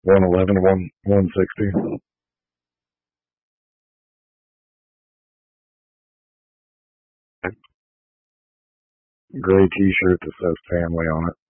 111 or 160. Gray t-shirt that says family on it.